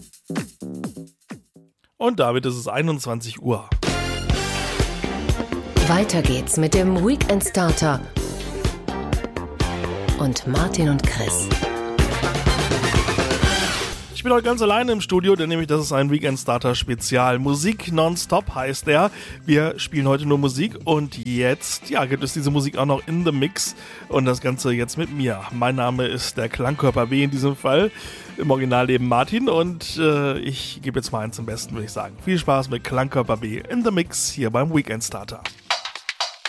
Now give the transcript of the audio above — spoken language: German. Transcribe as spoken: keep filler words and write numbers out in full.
Und damit ist es einundzwanzig Uhr. Weiter geht's mit dem Weekend Starter und Martin und Chris. Ich bin heute ganz alleine im Studio, denn nämlich das ist ein Weekend Starter Spezial. Musik nonstop heißt er. Wir spielen heute nur Musik und jetzt, ja, gibt es diese Musik auch noch in the Mix und das Ganze jetzt mit mir. Mein Name ist der Klangkörper B in diesem Fall, im Originalleben Martin und äh, ich gebe jetzt mal eins zum Besten, würde ich sagen. Viel Spaß mit Klangkörper B in the Mix hier beim Weekend Starter.